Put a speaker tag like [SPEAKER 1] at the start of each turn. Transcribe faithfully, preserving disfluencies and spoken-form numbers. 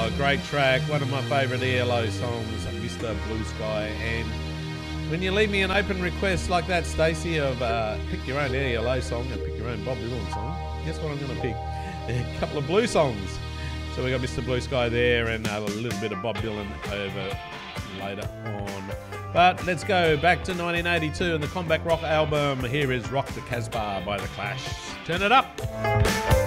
[SPEAKER 1] Oh, great track. One of my favourite E L O songs, Mister Blue Sky. And when you leave me an open request like that, Stacey, of uh, pick your own E L O song and pick your own Bob Dylan song, guess what I'm going to pick? A couple of blue songs. So we got Mister Blue Sky there and a little bit of Bob Dylan over later on. But let's go back to nineteen eighty-two and the Comeback Rock album. Here is Rock the Casbah by The Clash. Turn it up.